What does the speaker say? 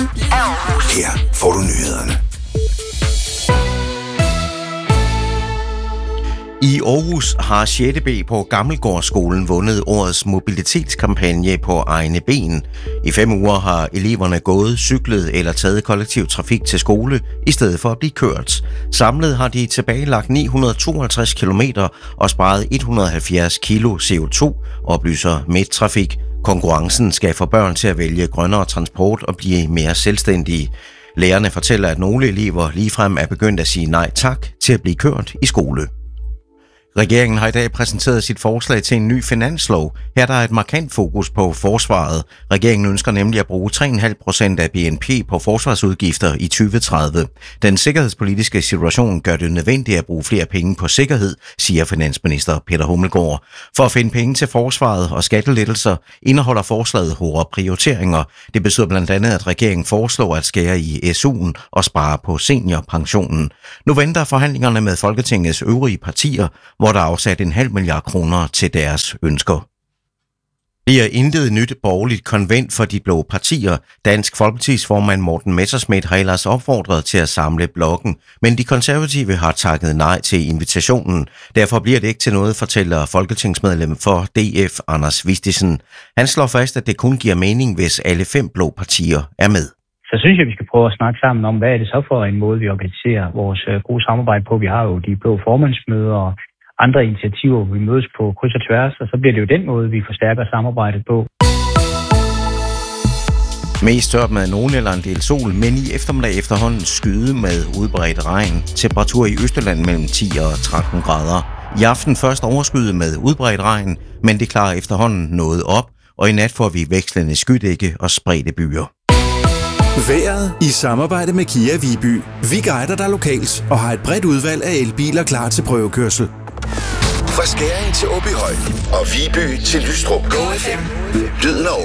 af Aarhus. Her får du nyhederne. I Aarhus har 6. B på Gammelgårdsskolen vundet årets mobilitetskampagne på egne ben. I 5 uger har eleverne gået, cyklet eller taget kollektiv trafik til skole, i stedet for at blive kørt. Samlet har de tilbagelagt 952 kilometer og sparet 170 kilo CO2, oplyser Midttrafik. Konkurrencen skal få børn til at vælge grønnere transport og blive mere selvstændige. Lærerne fortæller, at nogle elever ligefrem er begyndt at sige nej tak til at blive kørt i skole. Regeringen har i dag præsenteret sit forslag til en ny finanslov. Her der er et markant fokus på forsvaret. Regeringen ønsker nemlig at bruge 3,5% af BNP på forsvarsudgifter i 2030. Den sikkerhedspolitiske situation gør det nødvendigt at bruge flere penge på sikkerhed, siger finansminister Peter Hummelgaard. For at finde penge til forsvaret og skattelettelser indeholder forslaget hårde prioriteringer. Det betyder blandt andet, at regeringen foreslår at skære i SU'en og spare på seniorpensionen. Nu venter forhandlingerne med Folketingets øvrige partier, hvor der er afsat 0,5 milliard kroner til deres ønsker. Det er intet nyt borgerligt konvent for de blå partier. Dansk Folkepartis formand Morten Messerschmidt har ellers opfordret til at samle blokken, men de konservative har takket nej til invitationen. Derfor bliver det ikke til noget, fortæller folketingsmedlem for DF Anders Vistisen. Han slår fast, at det kun giver mening, hvis alle 5 blå partier er med. Så synes jeg, vi skal prøve at snakke sammen om, hvad er det så for en måde, vi organiserer vores gode samarbejde på. Vi har jo de blå formandsmøder og andre initiativer, hvor vi mødes på kryds og tværs, og så bliver det jo den måde, vi forstærker samarbejdet på. Mest tørt med nogen eller en del sol, men i eftermiddag efterhånden skyde med udbredt regn. Temperatur i Østjylland mellem 10 og 13 grader. I aften først overskyet med udbredt regn, men det klarer efterhånden noget op, og i nat får vi vekslende skydække og spredte byer. Vejret i samarbejde med Kia Viby. Vi guider dig lokalt og har et bredt udvalg af elbiler klar til prøvekørsel. Fra Skæring til Åbyhøj og Viby til Lystrup. Go FM. Lyden af